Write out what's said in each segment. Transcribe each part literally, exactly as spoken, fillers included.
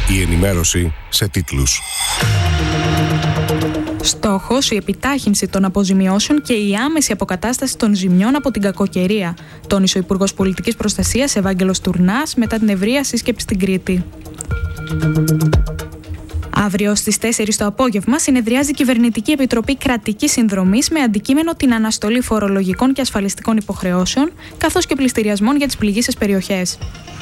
Η ενημέρωση σε τίτλους. Στόχος, η επιτάχυνση των αποζημιώσεων και η άμεση αποκατάσταση των ζημιών από την κακοκαιρία, τόνισε ο Υπουργός Πολιτικής Προστασίας Ευάγγελος Τουρνάς μετά την ευρεία σύσκεψη στην Κρήτη. Αύριο στις τέσσερις το απόγευμα συνεδριάζει η Κυβερνητική Επιτροπή Κρατικής Συνδρομής με αντικείμενο την αναστολή φορολογικών και ασφαλιστικών υποχρεώσεων, καθώς και πληστηριασμών για τις πληγείσες περιοχές.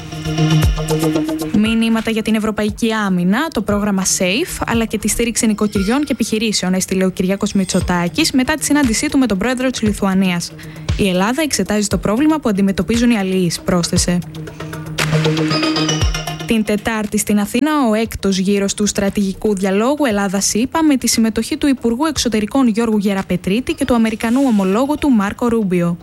Μηνύματα για την Ευρωπαϊκή Άμυνα, το πρόγραμμα SAFE, αλλά και τη στήριξη νοικοκυριών και επιχειρήσεων, έστειλε ο Κυριάκος Μητσοτάκης μετά τη συνάντησή του με τον πρόεδρο της Λιθουανίας. Η Ελλάδα εξετάζει το πρόβλημα που αντιμετωπίζουν οι αλληλείς, πρόσθεσε. Την Τετάρτη στην Αθήνα, ο έκτος γύρος του στρατηγικού διαλόγου Ελλάδα-ΣΥΠΑ με τη συμμετοχή του Υπουργού Εξωτερικών Γιώργου Γεραπετρίτη και του Αμερικανού ομολόγου του Μάρκο Ρούμπιο.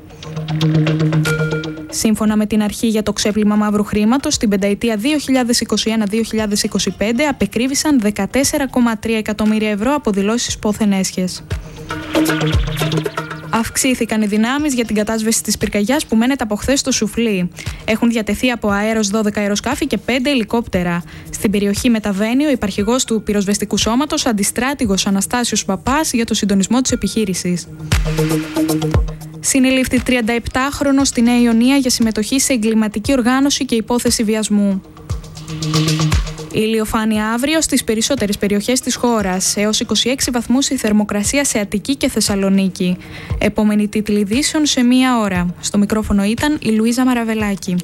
Σύμφωνα με την αρχή για το ξέπλυμα μαύρου χρήματος, στην πενταετία δύο χιλιάδες είκοσι ένα με δύο χιλιάδες είκοσι πέντε απεκρίβησαν δεκατέσσερα κόμμα τρία εκατομμύρια ευρώ από δηλώσεις πόθεν έσχες. Αυξήθηκαν οι δυνάμεις για την κατάσβεση της πυρκαγιάς που μένεται από χθες στο Σουφλί. Έχουν διατεθεί από αέρος δώδεκα αεροσκάφη και πέντε ελικόπτερα. Στην περιοχή μεταβαίνει ο υπαρχηγός του πυροσβεστικού σώματος, αντιστράτηγος Αναστάσιος Παπάς, για το συντονισμό της επιχείρησης. Συνελήφθη τριανταεπτάχρονος στη Νέα Ιωνία για συμμετοχή σε εγκληματική οργάνωση και υπόθεση βιασμού. Ηλιοφάνεια αύριο στις περισσότερες περιοχές της χώρας, έως είκοσι έξι βαθμούς η θερμοκρασία σε Αττική και Θεσσαλονίκη. Επόμενη τίτλη ειδήσεων σε μία ώρα. Στο μικρόφωνο ήταν η Λουίζα Μαραβελάκη.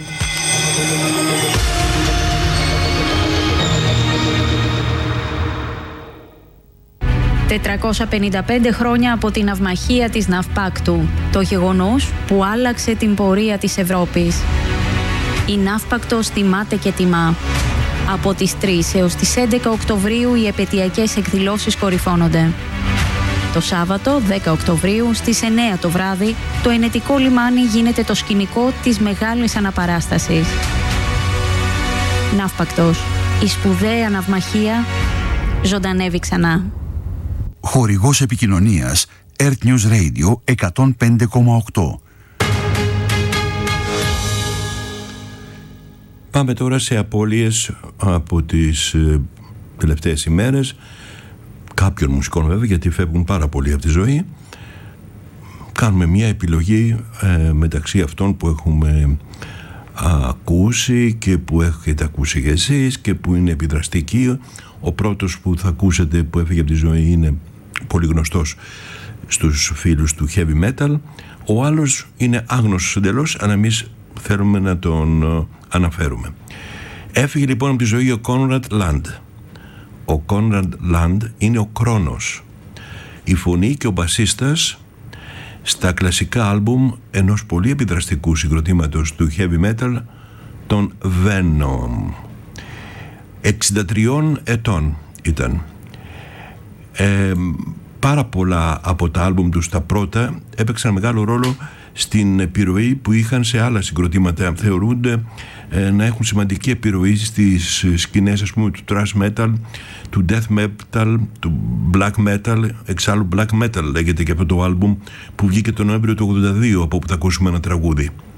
τετρακόσια πενήντα πέντε χρόνια από την ναυμαχία της Ναυπάκτου, το γεγονός που άλλαξε την πορεία της Ευρώπης. Η Ναύπακτος τιμάται και τιμά. Από τις τρεις έως τις έντεκα Οκτωβρίου οι επαιτειακές εκδηλώσεις κορυφώνονται. Το Σάββατο, δέκα Οκτωβρίου, στις εννέα το βράδυ, το ενετικό λιμάνι γίνεται το σκηνικό της μεγάλης αναπαράστασης. Ναύπακτος, η σπουδαία ναυμαχία, ζωντανεύει ξανά. Χορηγός επικοινωνίας Earth News Radio εκατόν πέντε κόμμα οκτώ. Πάμε τώρα σε απώλειες από τις ε, τελευταίες ημέρες κάποιων μουσικών, βέβαια, γιατί φεύγουν πάρα πολύ από τη ζωή. Κάνουμε μια επιλογή ε, μεταξύ αυτών που έχουμε α, ακούσει και που έχετε ακούσει και εσείς και που είναι επιδραστικοί. Ο πρώτος που θα ακούσετε που έφυγε από τη ζωή είναι πολύ γνωστός στους φίλους του heavy metal. Ο άλλος είναι άγνωστος εντελώς, αν εμείς θέλουμε να τον uh, αναφέρουμε. Έφυγε λοιπόν από τη ζωή ο Conrad Land. Ο Conrad Land είναι ο Κρόνος, η φωνή και ο μπασίστας στα κλασικά άλμπουμ ενός πολύ επιδραστικού συγκροτήματος του heavy metal, των Venom. εξήντα τριών ετών ήταν. Ε, πάρα πολλά από τα άλμπουμ τους, τα πρώτα, έπαιξαν μεγάλο ρόλο στην επιρροή που είχαν σε άλλα συγκροτήματα. Θεωρούνται ε, να έχουν σημαντική επιρροή στις σκηνές, ας πούμε, του thrash metal, του death metal, του black metal. Εξάλλου black metal λέγεται και αυτό το άλμπουμ που βγήκε τον Νοέμβριο του ογδόντα δύο, από όπου θα ακούσουμε ένα τραγούδι.